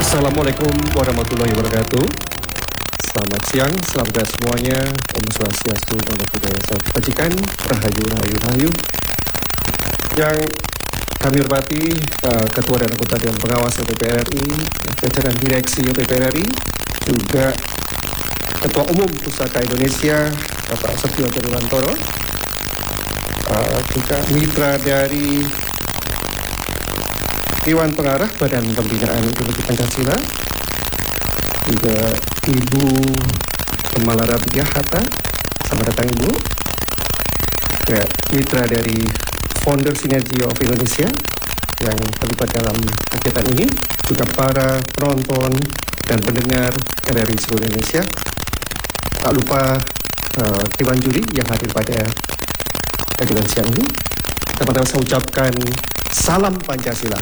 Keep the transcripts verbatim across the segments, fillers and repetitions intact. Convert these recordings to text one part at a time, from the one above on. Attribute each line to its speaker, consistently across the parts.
Speaker 1: Assalamualaikum warahmatullahi wabarakatuh. Selamat siang, selamat datang semuanya. Om Swastiastu, Namo Buddhaya, Salam Kebajikan, Rahayu, Rahayu, Rahayu. Yang kami hormati uh, Ketua dan Anggota Dewan Pengawas D P R R I, jajaran Direksi D P R R I, juga Ketua Umum Pusaka Indonesia, Bapak Setio Tjadewantoro, uh, juga mitra dari Dewan Pengarah Badan Pembinaan Ideologi Pancasila, juga Ibu Kemalara Hatta, selamat datang Ibu. Ya, mitra dari Founder Sinergy of Indonesia yang terlibat dalam kegiatan ini, juga para penonton dan pendengar R R I seluruh Indonesia. Tak lupa uh, Dewan Juri yang hadir pada kegiatan siang ini. Pertama-tama saya ucapkan salam Pancasila.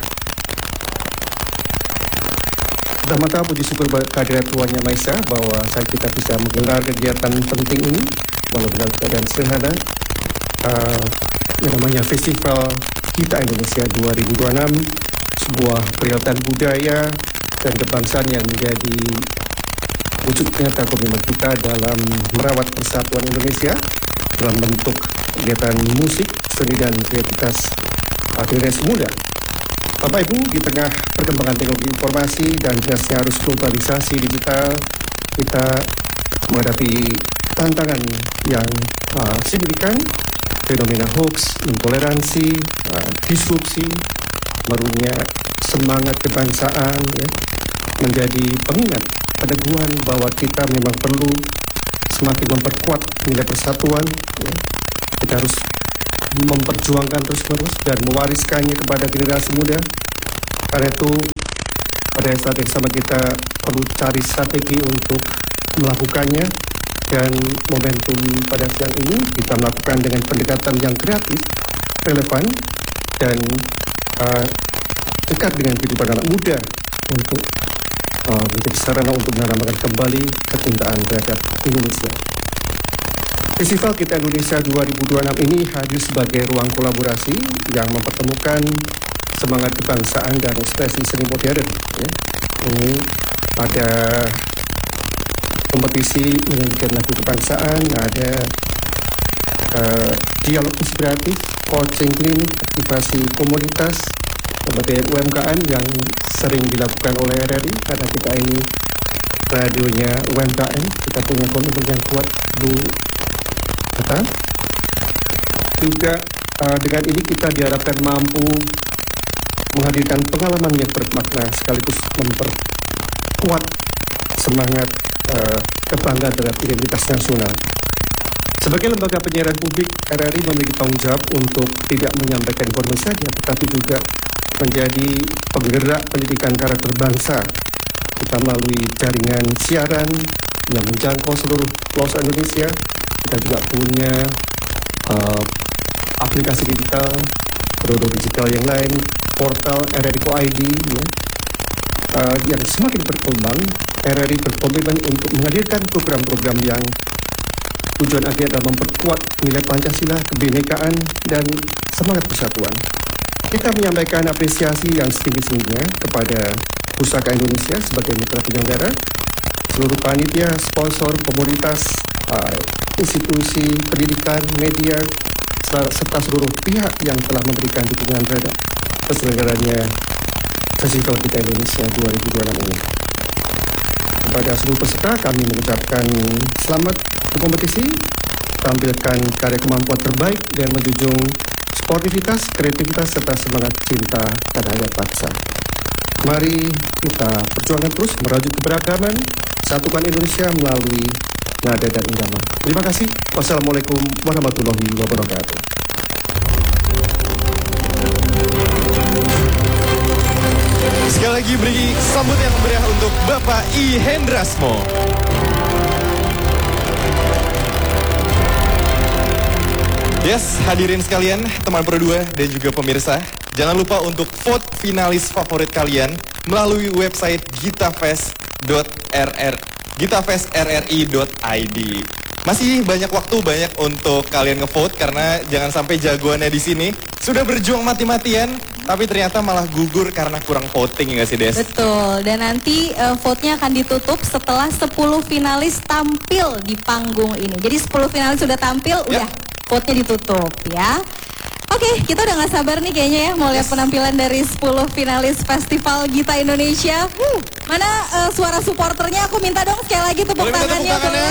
Speaker 1: Pertama-tama puji syukur kehadirat Tuhan Yang Maha Esa bahwa saya kita bisa menggelar kegiatan penting ini walau dalam keadaan sederhana, uh, yang namanya Festival Kita Indonesia dua ribu dua puluh enam, sebuah perhelatan budaya dan kebangsaan yang menjadi wujud nyata komitmen kita dalam merawat persatuan Indonesia dalam bentuk kegiatan musik, seni dan kreativitas generasi muda. Bapak Ibu, di tengah perkembangan teknologi informasi dan derasnya arus globalisasi digital, kita menghadapi tantangan yang uh, signifikan, fenomena hoax, intoleransi, uh, disrupsi, merunya semangat kebangsaan, ya, menjadi pengingat peneguhan bahwa kita memang perlu semakin memperkuat nilai persatuan. Ya. Kita harus memperjuangkan terus-menerus dan mewariskannya kepada generasi muda. Karena itu, pada saat yang sama kita perlu cari strategi untuk melakukannya, dan momentum pada siang ini kita melakukan dengan pendekatan yang kreatif, relevan, dan uh, dekat dengan kehidupan anak muda untuk uh, menjadi sarana untuk menanamkan kembali kecintaan terhadap Indonesia. Festival Kita Indonesia dua ribu dua puluh enam ini hadir sebagai ruang kolaborasi yang mempertemukan semangat kebangsaan dan ekspresi seni modern. Ya. Ini ada kompetisi menyanyikan lagu kebangsaan, ada uh, dialog inspiratif, coaching klinik, aktivasi komunitas, pemberdayaan U M K M yang sering dilakukan oleh R R I karena kita ini radionya U M K M, kita punya komitmen yang kuat, Bu. Kata. Juga uh, dengan ini kita diharapkan mampu menghadirkan pengalaman yang bermakna sekaligus memperkuat semangat uh, kebanggaan terhadap identitas nasional. Sebagai lembaga penyiaran publik, R R I memiliki tanggung jawab untuk tidak menyampaikan informasi saja, tetapi juga menjadi penggerak pendidikan karakter bangsa. Kita melalui jaringan siaran yang menjangkau seluruh pelosok Indonesia. Kita juga punya uh, aplikasi digital, produk digital yang lain, portal R R I dot I D, ya, uh, yang semakin berkembang. R R I berkomitmen untuk menghadirkan program-program yang tujuan akhir adalah memperkuat nilai Pancasila, kebinekaan, dan semangat persatuan. Kita menyampaikan apresiasi yang setinggi-tingginya kepada Pusaka Indonesia sebagai mitra penyelenggara, seluruh panitia, sponsor, komunitas, uh, institusi pendidikan, media, serta seluruh pihak yang telah memberikan dukungan terhadap terselenggaranya Festival Kita Indonesia dua ribu dua puluh enam ini. Kepada seluruh peserta kami mengucapkan selamat berkompetisi, tampilkan karya kemampuan terbaik dan menjunjung sportivitas, kreativitas, serta semangat cinta pada hayat bangsa. Mari kita perjuangkan terus merajut keberagaman, satukan Indonesia melalui nada dan irama. Terima kasih. Wassalamualaikum warahmatullahi wabarakatuh.
Speaker 2: Sekali lagi beri sambut yang meriah untuk Bapak I Hendrasmo. Yes, hadirin sekalian, teman Pro dua dan juga pemirsa, jangan lupa untuk vote finalis favorit kalian melalui website gitafest dot r r gitafest r r i dot i d. Masih banyak waktu banyak untuk kalian ngevote karena jangan sampai jagoannya di sini sudah berjuang mati-matian Tapi ternyata malah gugur karena kurang voting ya nggak sih Des?
Speaker 3: Betul, dan nanti uh, vote-nya akan ditutup setelah sepuluh finalis tampil di panggung ini. Jadi sepuluh finalis sudah tampil,
Speaker 2: Ya.
Speaker 3: udah vote-nya ditutup ya. Oke, kita udah gak sabar nih kayaknya ya mau lihat penampilan dari sepuluh finalis Festival Gita Indonesia. Uh, mana uh, suara supporternya? Aku minta dong sekali lagi tepuk
Speaker 2: Boleh minta tepuk
Speaker 3: tangannya.
Speaker 2: tangannya?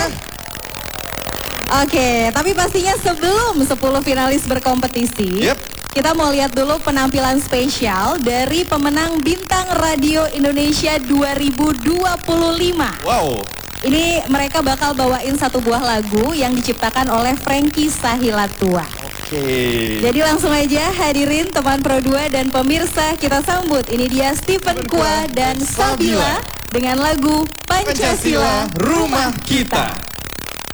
Speaker 3: Oke, tapi pastinya sebelum sepuluh finalis berkompetisi,
Speaker 2: Yep.
Speaker 3: kita mau lihat dulu penampilan spesial dari pemenang Bintang Radio Indonesia dua ribu dua puluh lima.
Speaker 2: Wow.
Speaker 3: Ini mereka bakal bawain satu buah lagu yang diciptakan oleh Frankie Sahilatua.
Speaker 2: Oke.
Speaker 3: Jadi langsung aja hadirin teman Pro dua dan pemirsa, kita sambut. Ini dia Stephen Kwa dan Sabila dengan lagu Pancasila
Speaker 2: Rumah Kita.